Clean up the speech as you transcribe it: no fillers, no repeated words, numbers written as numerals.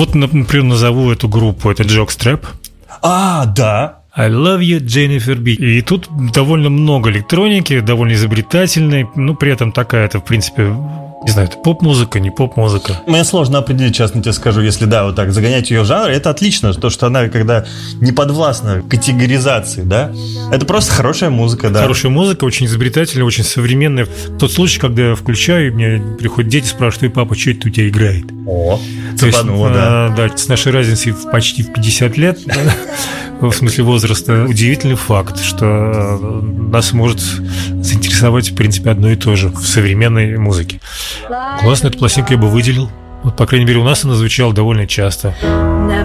Вот, например, назову эту группу. Это Jockstrap. Да. I love you, Jennifer B. И тут довольно много электроники, довольно изобретательной, но при этом такая-то, в принципе, не знаю, это поп-музыка, не поп-музыка. Мне сложно определить, честно тебе скажу, если вот так загонять ее в жанр, это отлично, то, что она когда не подвластна категоризации, да, это просто хорошая музыка, да. Хорошая музыка, очень изобретательная, очень современная. Тот случай, когда я включаю, мне приходят дети, спрашивают: ой, папа, что это у тебя играет? Цепануло, да. Да, с нашей разницей почти в 50 лет, в смысле возраста, удивительный факт, что нас может заинтересовать, в принципе, одно и то же в современной музыке. Классно, эту пластинку я бы выделил. Вот, по крайней мере, у нас она звучала довольно часто.